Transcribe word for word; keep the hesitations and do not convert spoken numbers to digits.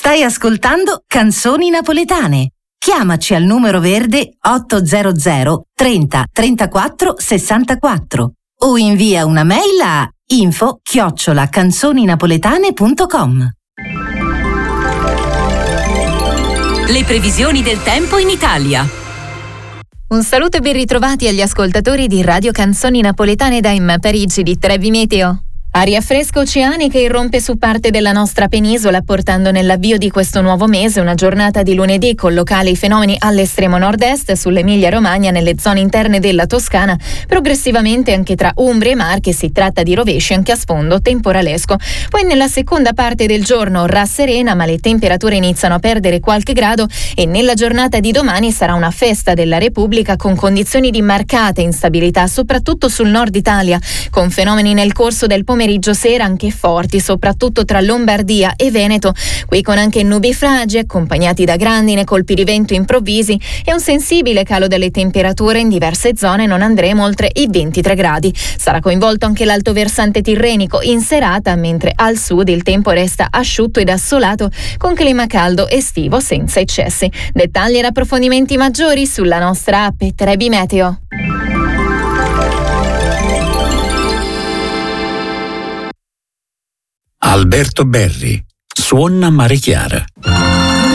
Stai ascoltando Canzoni Napoletane. Chiamaci al numero verde ottocento trenta trentaquattro sessantaquattro o invia una mail a info chiocciola canzoninapoletane punto com. Le previsioni del tempo in Italia. Un saluto e ben ritrovati agli ascoltatori di Radio Canzoni Napoletane da M Parigi di Trevi Meteo. Aria fresca oceanica irrompe su parte della nostra penisola, portando nell'avvio di questo nuovo mese una giornata di lunedì con locali fenomeni all'estremo nord-est, sull'Emilia-Romagna, nelle zone interne della Toscana, progressivamente anche tra Umbria e Marche si tratta di rovesci anche a sfondo temporalesco. Poi nella seconda parte del giorno rasserena, ma le temperature iniziano a perdere qualche grado e nella giornata di domani sarà una festa della Repubblica con condizioni di marcata instabilità, soprattutto sul nord Italia, con fenomeni nel corso del pomeriggio sera anche forti, soprattutto tra Lombardia e Veneto, qui con anche nubifragi accompagnati da grandine, colpi di vento improvvisi e un sensibile calo delle temperature. In diverse zone non andremo oltre i ventitré gradi. Sarà coinvolto anche l'alto versante tirrenico in serata, mentre al sud il tempo resta asciutto ed assolato con clima caldo estivo senza eccessi. Dettagli ed approfondimenti maggiori sulla nostra app Trebi Meteo. Alberto Berri, suona Mare Chiara.